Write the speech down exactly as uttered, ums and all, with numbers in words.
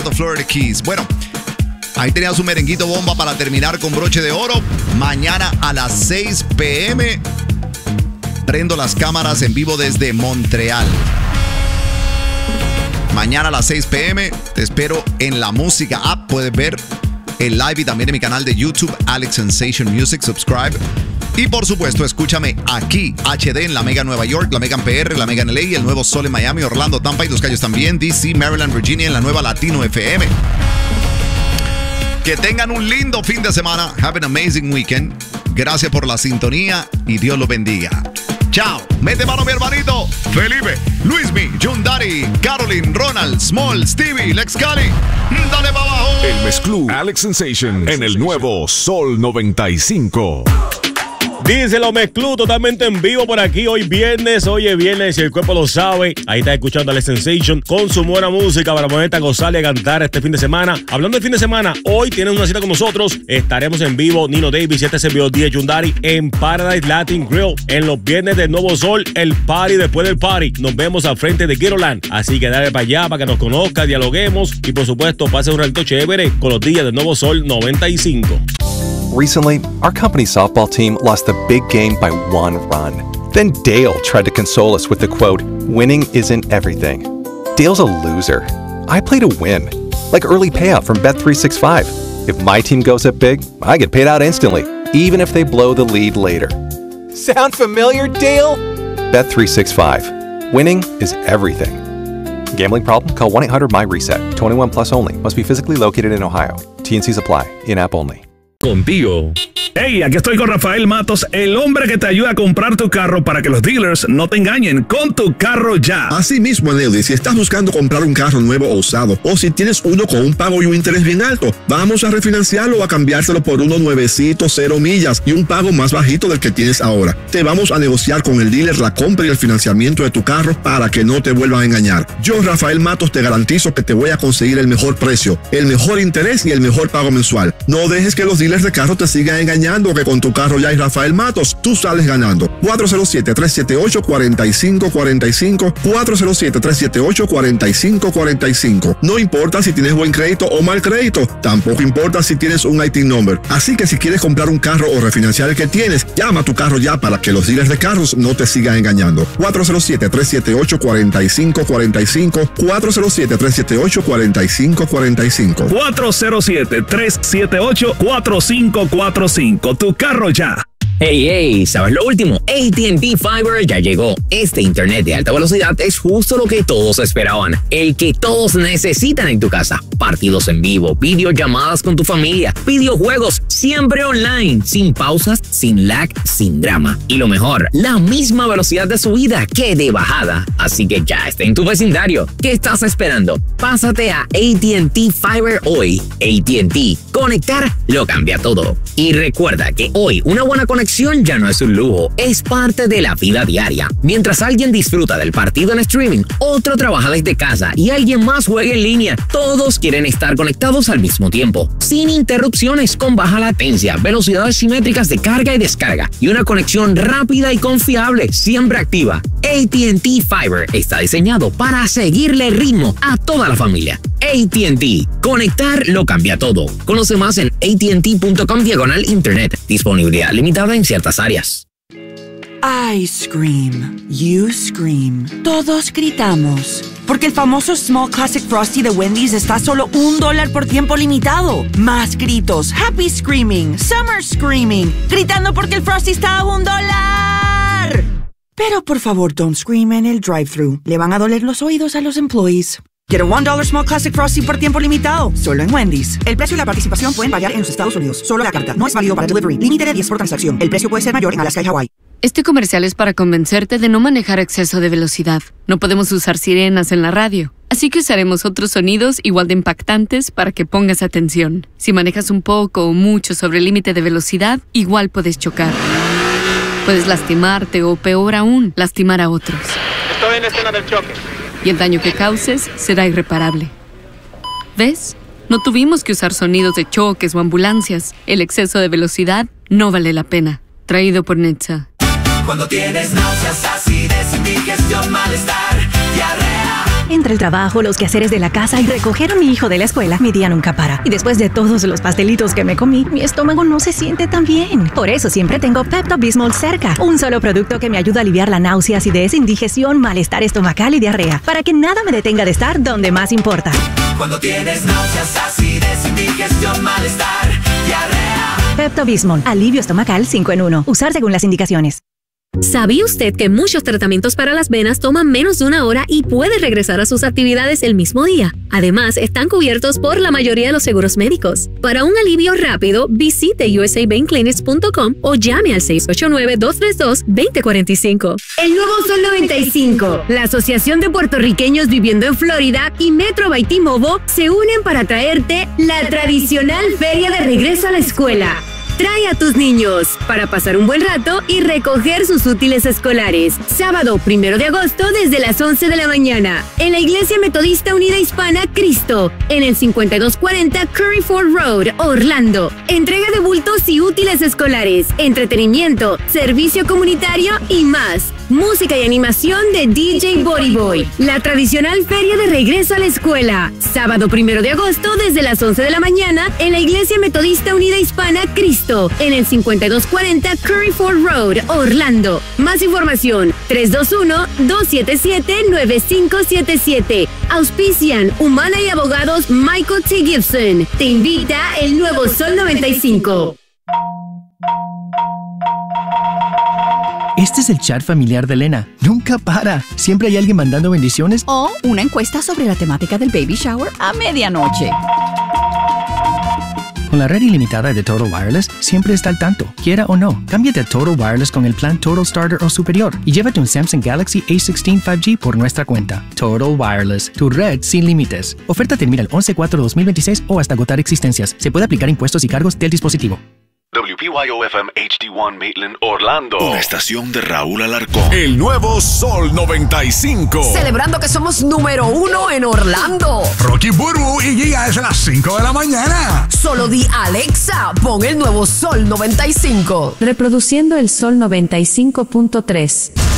Florida Keys. Bueno, ahí tenía su merenguito bomba para terminar con broche de oro. Mañana a las seis p m prendo las cámaras en vivo desde Montreal. Mañana a las seis p m te espero en la música app. Puedes ver el live y también en mi canal de YouTube, Alex Sensation Music. Subscribe. Y por supuesto, escúchame aquí, H D en la Mega Nueva York, la Mega en P R, la Mega en L A, el Nuevo Sol en Miami, Orlando, Tampa y Los Cayos también, D C, Maryland, Virginia en la nueva Latino F M. Que tengan un lindo fin de semana. Have an amazing weekend. Gracias por la sintonía y Dios los bendiga. Chao. Mete mano mi hermanito Felipe, Luismi, John Daddy, Caroline, Ronald, Small, Stevie, Lex Cali. Dale para abajo. El mezclú Alex Sensation en el nuevo Sol noventa y cinco. Díselo, mezclú totalmente en vivo por aquí. Hoy viernes, hoy es viernes y el cuerpo lo sabe. Ahí está escuchando Alex Sensation con su buena música para ponerte a gozar y a cantar este fin de semana. Hablando de fin de semana, hoy tienes una cita con nosotros. Estaremos en vivo, Nino Davis y este servidor D J Yundari en Paradise Latin Grill. En los viernes del Nuevo Sol, el party después del party. Nos vemos al frente de Ghettoland. Así que dale para allá para que nos conozca, dialoguemos y por supuesto pase un ratito chévere con los días del Nuevo Sol noventa y cinco. Recently, our company's softball team lost the big game by one run. Then Dale tried to console us with the quote, "Winning isn't everything." Dale's a loser. I play to win. Like early payout from Bet three sixty-five. If my team goes up big, I get paid out instantly, even if they blow the lead later. Sound familiar, Dale? Bet three sixty-five. Winning is everything. Gambling problem? Call one eight hundred M Y reset. twenty-one plus only. Must be physically located in Ohio. T and Cs apply. In-app only. Contigo. Hey, aquí estoy con Rafael Matos, el hombre que te ayuda a comprar tu carro para que los dealers no te engañen con Tu Carro Ya. Así mismo, Nelly, si estás buscando comprar un carro nuevo o usado, o si tienes uno con un pago y un interés bien alto, vamos a refinanciarlo o a cambiárselo por uno nuevecito, cero millas y un pago más bajito del que tienes ahora. Te vamos a negociar con el dealer la compra y el financiamiento de tu carro para que no te vuelvan a engañar. Yo, Rafael Matos, te garantizo que te voy a conseguir el mejor precio, el mejor interés y el mejor pago mensual. No dejes que los dealers de carro te sigan engañando, que con Tu Carro Ya y Rafael Matos tú sales ganando. cuatro cero siete, tres siete ocho, cuatro cinco cuatro cinco, cuatro cero siete, tres siete ocho, cuatro cinco cuatro cinco. No importa si tienes buen crédito o mal crédito, tampoco importa si tienes un I T number. Así que si quieres comprar un carro o refinanciar el que tienes, llama a Tu Carro Ya para que los dealers de carros no te sigan engañando. cuatro cero siete, tres siete ocho, cuatro cinco cuatro cinco, cuatro cero siete, tres siete ocho, cuatro cinco cuatro cinco. cuatro cero siete, tres siete ocho, cuatro cinco cuatro cinco. Tu Carro Ya. Hey, hey, ¿sabes lo último? A T and T Fiber ya llegó. Este internet de alta velocidad es justo lo que todos esperaban. El que todos necesitan en tu casa. Partidos en vivo, videollamadas con tu familia, videojuegos, siempre online, sin pausas, sin lag, sin drama. Y lo mejor, la misma velocidad de subida que de bajada. Así que ya está en tu vecindario. ¿Qué estás esperando? Pásate a A T and T Fiber hoy. A T and T. Conectar lo cambia todo. Y recuerda que hoy una buena conexión ya no es un lujo, es parte de la vida diaria. Mientras alguien disfruta del partido en streaming, otro trabaja desde casa y alguien más juega en línea, todos quieren estar conectados al mismo tiempo, sin interrupciones, con baja latencia, velocidades simétricas de carga y descarga y una conexión rápida y confiable, siempre activa. A T and T Fiber está diseñado para seguirle el ritmo a toda la familia. A T and T. Conectar lo cambia todo. Conoce más en A T and T punto com diagonal internet. Disponibilidad limitada en ciertas áreas. I scream. You scream. Todos gritamos. Porque el famoso Small Classic Frosty de Wendy's está a solo un dólar por tiempo limitado. Más gritos. Happy Screaming. Summer Screaming. Gritando porque el Frosty está a un dólar. Pero por favor, don't scream en el drive-thru. Le van a doler los oídos a los employees. Get a one dollar Small Classic Frosty por tiempo limitado, solo en Wendy's. El precio y la participación pueden variar en los Estados Unidos. Solo la carta. No es válido para delivery. Límite de diez por transacción. El precio puede ser mayor en Alaska y Hawái. Este comercial es para convencerte de no manejar a exceso de velocidad. No podemos usar sirenas en la radio. Así que usaremos otros sonidos igual de impactantes para que pongas atención. Si manejas un poco o mucho sobre el límite de velocidad, igual puedes chocar. Puedes lastimarte o, peor aún, lastimar a otros. Estoy en escena del choque. Y el daño que causes será irreparable. ¿Ves? No tuvimos que usar sonidos de choques o ambulancias. El exceso de velocidad no vale la pena. Traído por Netza. Cuando tienes náuseas, acidez, indigestión, malestar, diarrea, Entre el trabajo, los quehaceres de la casa y recoger a mi hijo de la escuela, mi día nunca para. Y después de todos los pastelitos que me comí, mi estómago no se siente tan bien. Por eso siempre tengo Pepto-Bismol cerca. Un solo producto que me ayuda a aliviar la náusea, acidez, indigestión, malestar estomacal y diarrea. Para que nada me detenga de estar donde más importa. Cuando tienes náuseas, acidez, indigestión, malestar, diarrea. Pepto-Bismol, alivio estomacal cinco en uno. Usar según las indicaciones. ¿Sabía usted que muchos tratamientos para las venas toman menos de una hora y puede regresar a sus actividades el mismo día? Además, están cubiertos por la mayoría de los seguros médicos. Para un alivio rápido, visite u s a vein clinics punto com o llame al seis ocho nueve, dos tres dos, dos cero cuatro cinco. El nuevo Sol noventa y cinco, la Asociación de Puertorriqueños Viviendo en Florida y Metro by T-Mobile se unen para traerte la tradicional feria de regreso a la escuela. Trae a tus niños para pasar un buen rato y recoger sus útiles escolares. Sábado primero de agosto desde las once de la mañana en la Iglesia Metodista Unida Hispana Cristo, en el cincuenta y dos cuarenta Curry Ford Road, Orlando. Entrega de bultos y útiles escolares, entretenimiento, servicio comunitario y más. Música y animación de D J Body Boy. La tradicional feria de regreso a la escuela. Sábado primero de agosto desde las once de la mañana en la Iglesia Metodista Unida Hispana Cristo, en el cincuenta y dos cuarenta Curry Ford Road, Orlando. Más información, tres dos uno, dos siete siete, nueve cinco siete siete. Auspician Humana y Abogados Michael T. Gibson. Te invita el nuevo Sol noventa y cinco. Este es el chat familiar de Elena. Nunca para. Siempre hay alguien mandando bendiciones. O una encuesta sobre la temática del baby shower a medianoche. Con la red ilimitada de Total Wireless, siempre está al tanto, quiera o no. Cámbiate a Total Wireless con el plan Total Starter o superior y llévate un Samsung Galaxy A dieciséis cinco G por nuestra cuenta. Total Wireless, tu red sin límites. Oferta termina el once cuatro de dos mil veintiséis o hasta agotar existencias. Se puede aplicar impuestos y cargos del dispositivo. W P Y O F M H D uno Maitland, Orlando. Una estación de Raúl Alarcón. El nuevo Sol noventa y cinco. Celebrando que somos número uno en Orlando. Rocky Burbu y Giga es a las cinco de la mañana. Solo di Alexa, pon el nuevo Sol noventa y cinco. Reproduciendo el Sol noventa y cinco punto tres.